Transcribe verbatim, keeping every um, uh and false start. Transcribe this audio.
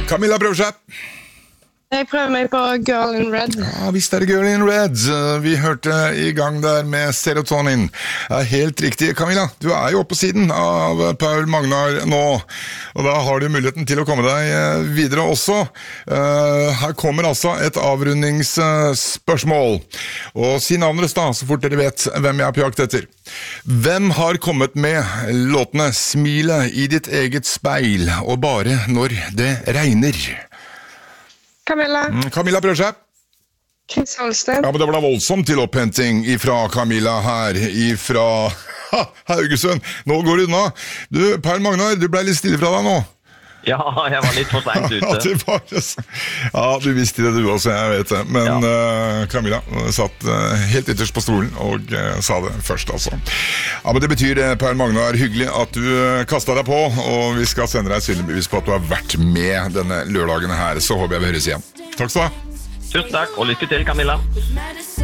Camilla prøver seg. Jeg prøver meg på Girl in Red. Ja, visst er det Girl in Red. Vi hørte i gang der med Serotonin. Ja, helt riktig, Camilla. Du er jo oppe på siden av Paul Magnar nå, og da har du muligheten til å komme deg videre også. Her kommer altså et avrundingsspørsmål. Og si navnet deres da, så fort dere vet hvem jeg er på jakt etter. Hvem har kommet med låtene Smile i ditt eget speil og Bare når det regner? Camilla. Camilla prøver seg. Chris Holsten. Ja, men det var da voldsomt til opphenting ifra Camilla her, ifra ha, Haugesund. Nå går det unna. Du, Paul Magnar, du ble litt stille fra deg nå. Ja, jeg var litt for sent ute. Ja, det var det. Ja, du visste det du også, jeg vet det. Men ja. uh, Camilla satt uh, helt ytterst på stolen og uh, sa det først, altså. Ja, men det betyr, uh, Paul Magnar, hyggelig at du uh, kastet deg på, og vi skal sende deg et synlig bevis på at du har vært med denne lørdagen her. Så håper jeg vi høres igjen. Takk skal du ha. Tusen takk, og lykke til, Camilla.